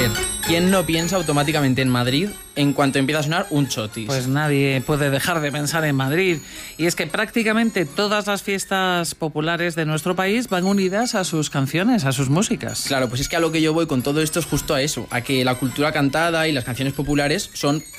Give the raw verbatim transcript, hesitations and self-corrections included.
¿Quién no piensa automáticamente en Madrid en cuanto empieza a sonar un chotis? Pues nadie puede dejar de pensar en Madrid. Y es que prácticamente todas las fiestas populares de nuestro país van unidas a sus canciones, a sus músicas. Claro, pues es que a lo que yo voy con todo esto es justo a eso, a que la cultura cantada y las canciones populares son